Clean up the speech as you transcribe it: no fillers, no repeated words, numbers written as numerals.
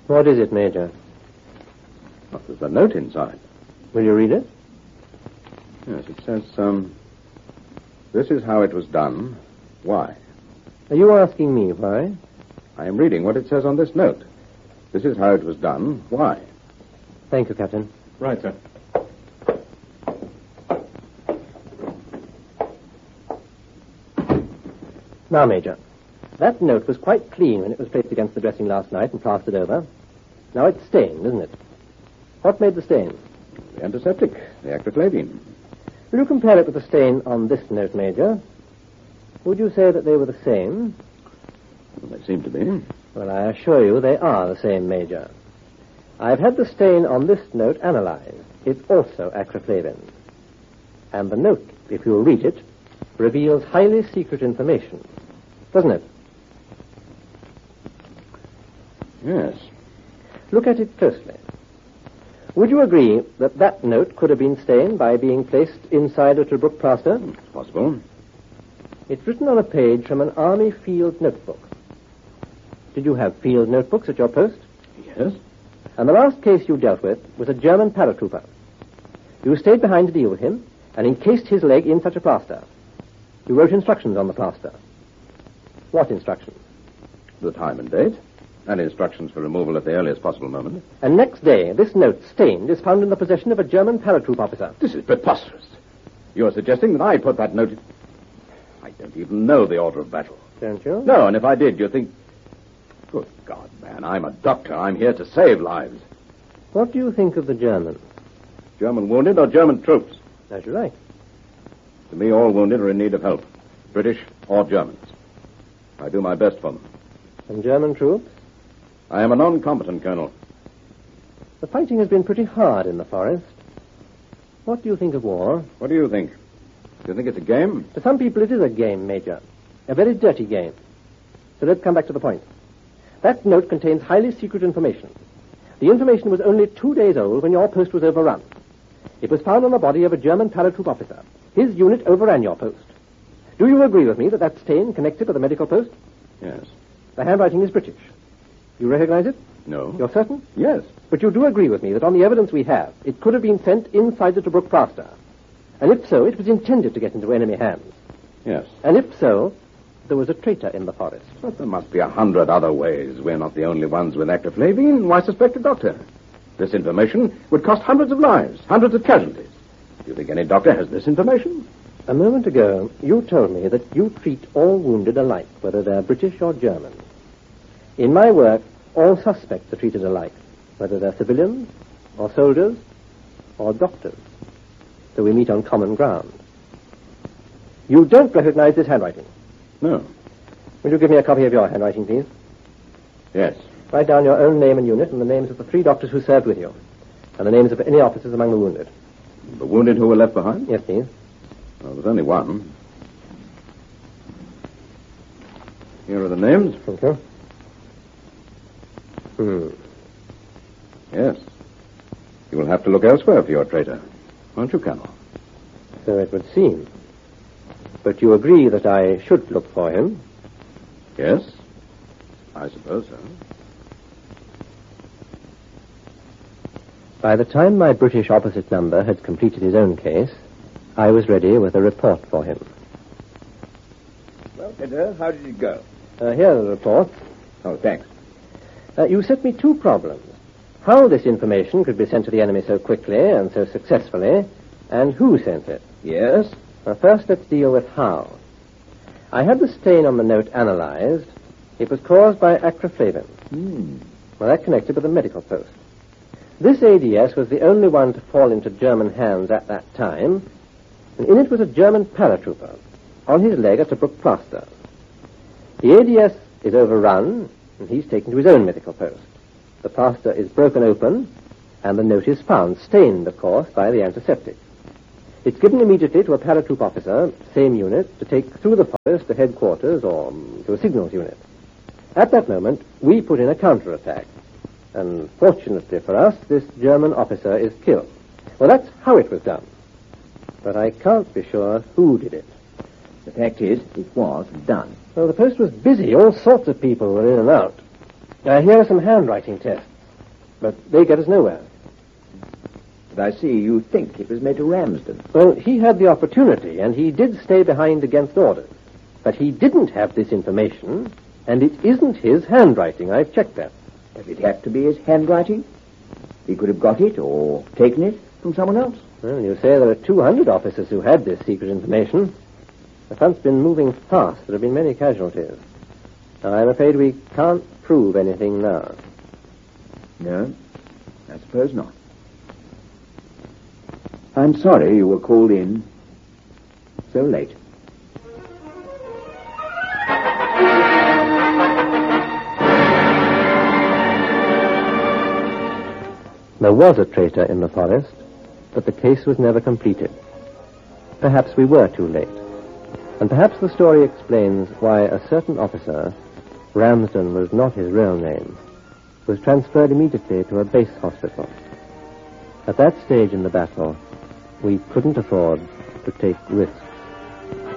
What is it, Major? Well, there's a note inside. Will you read it? Yes, it says, this is how it was done. Why? Are you asking me why? I am reading what it says on this note. This is how it was done. Why? Thank you, Captain. Right, sir. Now, Major, that note was quite clean when it was placed against the dressing last night and plastered over. Now it's stained, isn't it? What made the stain? The antiseptic, the acroflavine. Will you compare it with the stain on this note, Major? Would you say that they were the same? Well, they seem to be. Well, I assure you they are the same, Major. I've had the stain on this note analyzed. It's also acroflavine. And the note, if you'll read it, reveals highly secret information. Doesn't it? Yes. Look at it closely. Would you agree that that note could have been stained by being placed inside a Tobruk plaster? It's possible. It's written on a page from an Army field notebook. Did you have field notebooks at your post? Yes. And the last case you dealt with was a German paratrooper. You stayed behind to deal with him and encased his leg in such a plaster. You wrote instructions on the plaster. What instructions? The time and date, and instructions for removal at the earliest possible moment. And next day, this note, stained, is found in the possession of a German paratroop officer. This is preposterous. You're suggesting that I put that note in... I don't even know the order of battle. Don't you? No, and if I did, you think... Good God, man, I'm a doctor. I'm here to save lives. What do you think of the Germans? German wounded or German troops? As you like. To me, all wounded are in need of help. British or Germans. I do my best for them. And German troops? I am a non-combatant colonel. The fighting has been pretty hard in the forest. What do you think of war? What do you think? Do you think it's a game? To some people it is a game, Major. A very dirty game. So let's come back to the point. That note contains highly secret information. The information was only 2 days old when your post was overrun. It was found on the body of a German paratroop officer. His unit overran your post. Do you agree with me that that stain connected with the medical post? Yes. The handwriting is British. You recognize it? No. You're certain? Yes. But you do agree with me that on the evidence we have, it could have been sent inside the Tobruk plaster. And if so, it was intended to get into enemy hands. Yes. And if so, there was a traitor in the forest. But there must be 100 other ways. We're not the only ones with acroflavine. Why suspect a doctor? This information would cost hundreds of lives, hundreds of casualties. Do you think any doctor has this information? A moment ago, you told me that you treat all wounded alike, whether they're British or German. In my work, all suspects are treated alike, whether they're civilians, or soldiers, or doctors. So we meet on common ground. You don't recognize this handwriting? No. Will you give me a copy of your handwriting, please? Yes. Write down your own name and unit and the names of the 3 doctors who served with you, and the names of any officers among the wounded. The wounded who were left behind? Yes, please. Well, there's only one. Here are the names. Thank you. Yes. You will have to look elsewhere for your traitor, won't you, Colonel? So it would seem. But you agree that I should look for him? Yes. I suppose so. By the time my British opposite number had completed his own case, I was ready with a report for him. Well, Peter, how did it go? Here's the report. Oh, thanks. You set me 2 problems. How this information could be sent to the enemy so quickly and so successfully, and who sent it. Yes? First, let's deal with how. I had the stain on the note analyzed. It was caused by acroflavine. Well, that connected with the medical post. This ADS was the only one to fall into German hands at that time, and in it was a German paratrooper. On his leg a Tobruk plaster. The ADS is overrun, and he's taken to his own medical post. The plaster is broken open, and the note is found, stained, of course, by the antiseptic. It's given immediately to a paratroop officer, same unit, to take through the forest to headquarters or to a signals unit. At that moment, we put in a counterattack. And fortunately for us, this German officer is killed. Well, that's how it was done. But I can't be sure who did it. The fact is, it was done. Well, the post was busy. All sorts of people were in and out. Here are some handwriting tests. but they get us nowhere. But I see you think it was Major Ramsden. Well, he had the opportunity, and he did stay behind against orders. But he didn't have this information, and it isn't his handwriting. I've checked that. Does it have to be his handwriting? He could have got it or taken it from someone else. Well, you say there are 200 officers who had this secret information. The front's been moving fast. There have been many casualties. Now, I'm afraid we can't prove anything now. No, I suppose not. I'm sorry you were called in so late. There was a traitor in the forest, but the case was never completed. Perhaps we were too late. And perhaps the story explains why a certain officer, Ramsden was not his real name, was transferred immediately to a base hospital. At that stage in the battle, we couldn't afford to take risks.